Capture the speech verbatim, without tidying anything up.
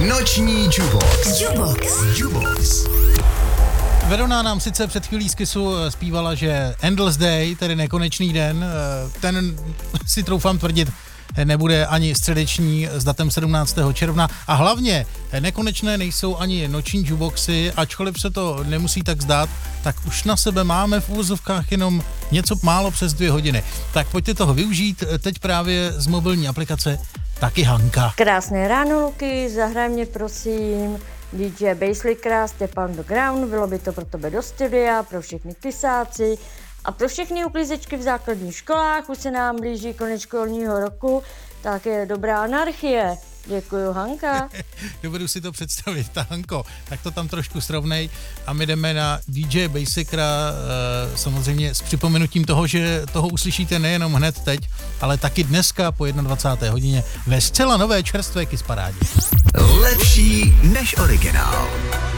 Noční Jubox. Jubox. Jubox. Verona nám sice před chvílí z Kissu zpívala, že Endless Day, tedy nekonečný den, ten si troufám tvrdit, nebude ani středeční s datem sedmnáctého června a hlavně nekonečné nejsou ani noční juboxy, ačkoliv se to nemusí tak zdát, tak už na sebe máme v úvozovkách jenom něco málo přes dvě hodiny. Tak pojďte toho využít, teď právě z mobilní aplikace taky Hanka. Krásné ráno, Luky, zahraj mě prosím dý džej Basslickera, Step on the Ground, bylo by to pro tebe do studia, pro všechny kysáci a pro všechny uklízečky v základních školách, už se nám blíží konec školního roku, tak je dobrá anarchie. Děkuju, Hanka. Dovedu si to představit, ta Hanko, tak to tam trošku srovnej a my jdeme na dý džej Basslickera, e, samozřejmě s připomenutím toho, že toho uslyšíte nejenom hned teď, ale taky dneska po dvacáté jedné hodině ve zcela nové čerstvé Kiss parádě. Lepší než originál.